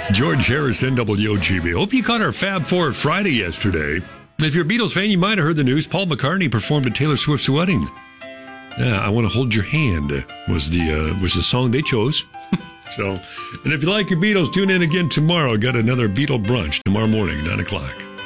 George Harrison, WOGB. Hope you caught our Fab Four Friday yesterday. If you're a Beatles fan, you might have heard the news. Paul McCartney performed at Taylor Swift's wedding. Yeah, I Want to Hold Your Hand was the song they chose. So, and if you like your Beatles, tune in again tomorrow. Got another Beatle brunch tomorrow morning, 9 o'clock.